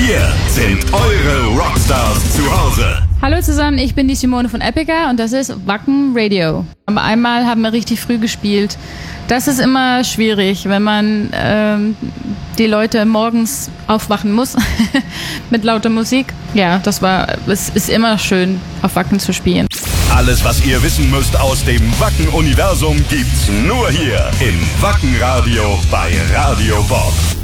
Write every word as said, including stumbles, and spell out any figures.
Hier sind eure Rockstars zu Hause. Hallo zusammen, ich bin die Simone von Epica und das ist Wacken Radio. Aber einmal haben wir richtig früh gespielt. Das ist immer schwierig, wenn man ähm, die Leute morgens aufwachen muss mit lauter Musik. Ja, das war, es ist immer schön, auf Wacken zu spielen. Alles, was ihr wissen müsst aus dem Wacken-Universum, gibt's nur hier im Wacken Radio bei Radio Bob.